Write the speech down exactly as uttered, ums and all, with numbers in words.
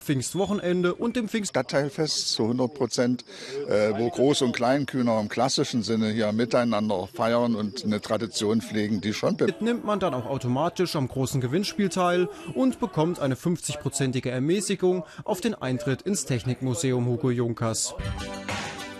Pfingstwochenende und dem Pfingst Stadtteilfest zu hundert Prozent, äh, wo Groß- und Kleinkühner im klassischen Sinne hier miteinander feiern und eine Tradition pflegen, die schon nimmt man dann auch automatisch am großen Gewinnspiel teil und bekommt eine fünfzig-prozentige Ermäßigung auf den Eintritt ins Technikmuseum Hugo Junkers.